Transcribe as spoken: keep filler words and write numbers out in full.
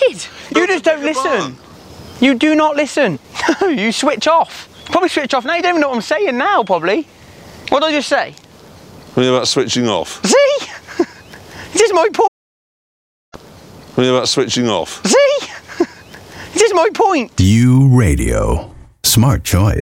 did. You just don't listen. You do not listen. No, you switch off. Probably switch off now. You don't even know what I'm saying now, probably. What did I just say? What are you about switching off? See? This is my point. What are you about switching off? See? This is my point. You Radio. Smart choice.